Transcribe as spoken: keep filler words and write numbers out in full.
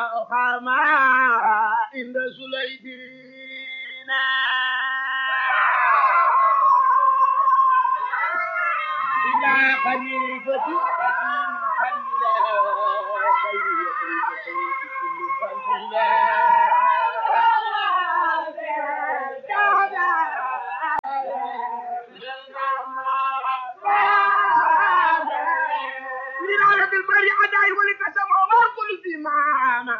خما عند سليدين إلى خليفة قديم خلى خير يخلق كل خلق